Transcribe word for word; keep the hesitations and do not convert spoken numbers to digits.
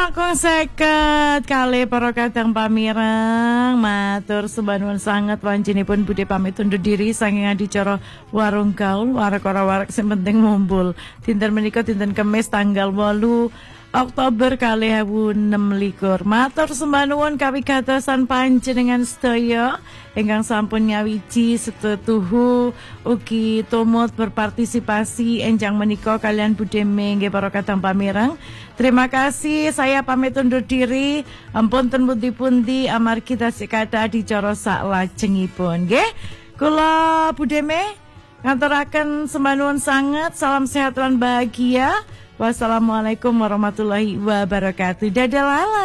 langkung seket kali para kadang pamireng matur sembah nuwun sanget wancinipun budhe pamit undur diri saking adicara warung gaul warak-ora warak sing penting mumpul dinten menika dinten Kemis tanggal wolu Oktober kalih ewu enem likur. Matur sembah nuwun kawigatosan panjenengan sedaya ingkang sampun nyawiji setuhu ugi tumut berpartisipasi enjang menika kalian budhe nggih para kadang pamireng. Terima kasih, saya pamit undur diri. Ampun ten pundi-pundi amargi tasih kathah adicara saklajengipun nggih. Kula Budeme ngaturaken sembah nuwun sanget, salam sehat lan bahagia. Wassalamualaikum warahmatullahi wabarakatuh. Dadah lala.